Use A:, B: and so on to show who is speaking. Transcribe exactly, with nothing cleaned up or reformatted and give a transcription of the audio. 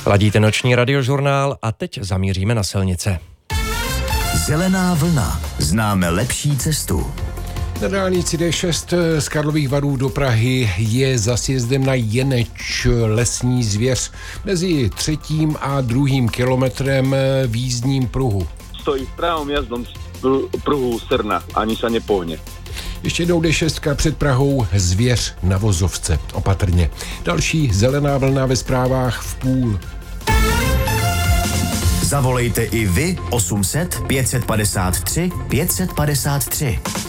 A: Ladíte noční radiožurnál a teď zamíříme na silnice.
B: Zelená vlna. Známe lepší cestu.
C: Na dálnici D šest z Karlových Varů do Prahy je za sjezdem na Jeneč lesní zvěř mezi třetím a druhým kilometrem v jízdním pruhu.
D: Stojí v pravom jazdom pruhu Srna, ani se nepohne.
C: Ještě jednou D šest před Prahou, zvěř na vozovce, opatrně. Další zelená vlna ve zprávách v půl.
B: Zavolejte i vy osm set pět set padesát tři pět set padesát tři.